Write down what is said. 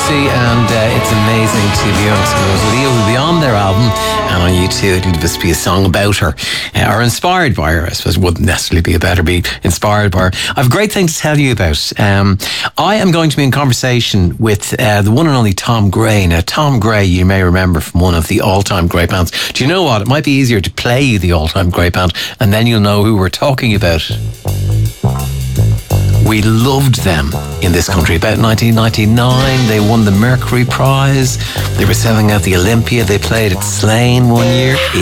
Lucy, and it's amazing to be honest. Leah will be on their album, and on YouTube it'll just be a song about her, or inspired by her. I suppose it wouldn't necessarily be be inspired by her. I have a great thing to tell you about. I am going to be in conversation with the one and only Tom Gray. Now, Tom Gray, you may remember from one of the all-time great bands. Do you know what? It might be easier to play you the all-time great band, and then you'll know who we're talking about. We loved them in this country. About 1999, they won the Mercury Prize. They were selling out the Olympia. They played at Slane one year.